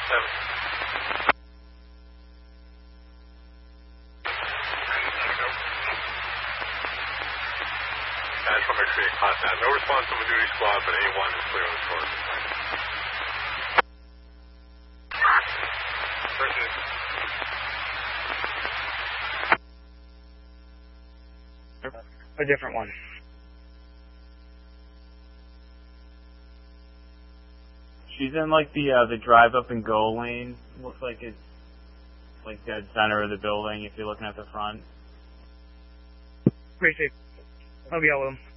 I just want to make sure you caught that. No response from a duty squad, but A1 is clear on the shore. A different one. She's in like the drive up and go lane. Looks like it's like dead center of the building if you're looking at the front. Appreciate it. I'll be out with him.